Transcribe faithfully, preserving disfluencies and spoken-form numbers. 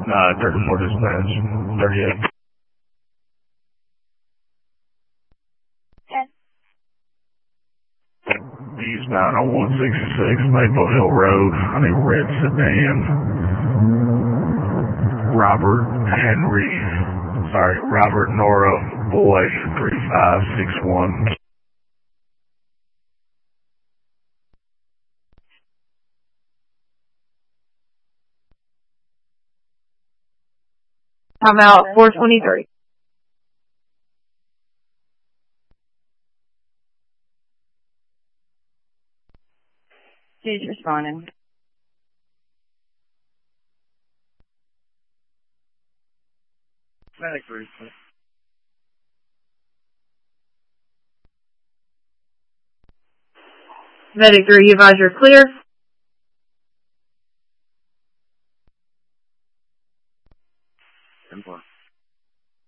Uh, thirty-four dispatch, thirty-eight. ten. Eastbound on one sixty-six, Maple Hill Road, on a red sedan. Robert Henry, sorry, Robert Nora Boy, three five six one. I'm out four twenty-three. She's responding. Medic three. Medic three, you advise you're clear. ten four.